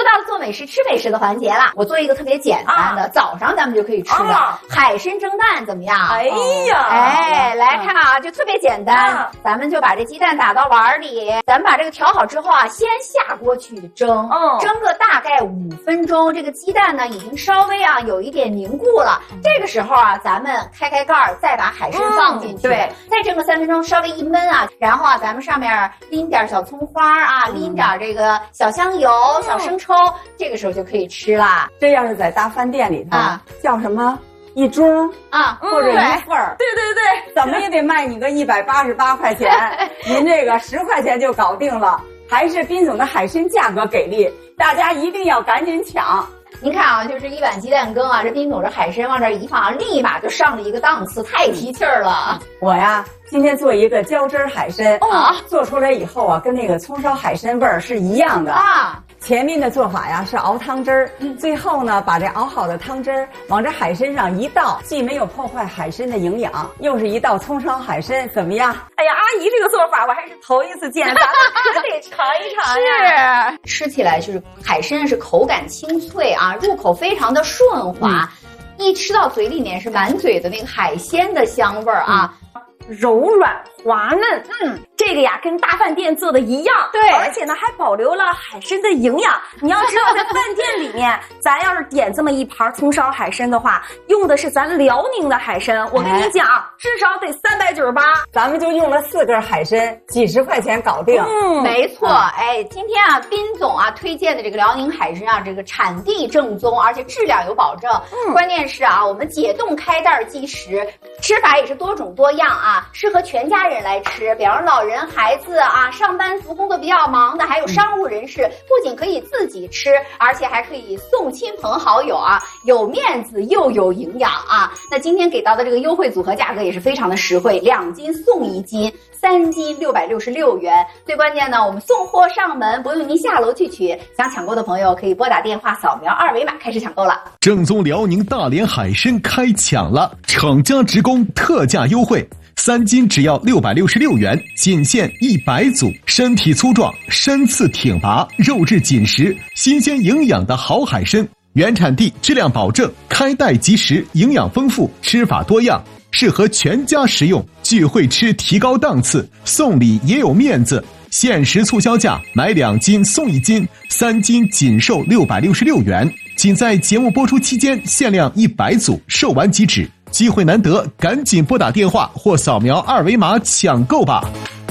到了做美食、吃美食的环节了。我做一个特别简单的，早上咱们就可以吃的海参蒸蛋，怎么样？ 哎呀， 哎，来看啊，就特别简单，咱们就把这鸡蛋打到碗里，咱们把这个调好之后啊，先下锅去蒸，蒸个大概5分钟，这个鸡蛋呢已经稍微啊有一点凝固了。这个时候啊，咱们开盖儿，再把海参放进去，对，再蒸个3分钟，稍微一焖啊，然后啊，咱们上面淋点小葱花啊，淋点这个小香油、小生抽，这个时候就可以吃啦。 这要是在大饭店里头，叫什么一盅啊，或者一份儿， 对对对， 怎么也得卖你个188块钱，您这个10块钱就搞定了。还是彬总的海参价格给力，大家一定要赶紧抢。 您看啊，就是一碗鸡蛋羹啊，这彬总这海参往这一放，立马就上了一个档次，太提气儿了。 我呀，今天做一个浇汁海参做出来以后啊，跟那个葱烧海参味儿是一样的啊。前面的做法呀是熬汤汁儿，最后呢把这熬好的汤汁儿往这海参上一倒，既没有破坏海参的营养，又是一道葱烧海参，怎么样？ 哎呀，阿姨这个做法我还是头一次见，咱们可得尝一尝呀。 是，吃起来就是海参是口感清脆啊，入口非常的顺滑，一吃到嘴里面是满嘴的那个海鲜的香味儿啊。 柔软滑嫩，这个呀跟大饭店做的一样，对，而且呢还保留了海参的营养。你要知道，在饭店里面，咱要是点这么一盘葱烧海参的话，用的是咱辽宁的海参，我跟你讲，至少得398， 咱们就用了4根海参，几十块钱搞定。 没错，哎，今天啊，彬总啊推荐的这个辽宁海参啊，这个产地正宗，而且质量有保证。关键是啊，我们解冻开袋即食，吃法也是多种多样啊，适合全家人来吃，比方老人、孩子啊，上班族工作比较忙的，还有商务人士，不仅可以自己吃，而且还可以送亲朋好友啊，有面子又有营养啊。那今天给到的这个优惠组合价格也是非常的实惠，2斤送1斤，3斤666元。最关键呢，我们送货上门，不用您下楼去取。想抢购的朋友可以拨打电话扫描2维码开始抢购了。 正宗辽宁大连海参开抢了，厂家直供特价优惠，3斤只要666元，仅限100组，身体粗壮，身次挺拔，肉质紧实，新鲜营养的好海参，原产地，质量保证，开袋即食，营养丰富，吃法多样，适合全家食用，聚会吃提高档次，送礼也有面子。限时促销价，买2斤送1斤，3斤仅售666元，仅在节目播出期间限量100组，售完即止。机会难得，赶紧拨打电话或扫描2维码抢购吧。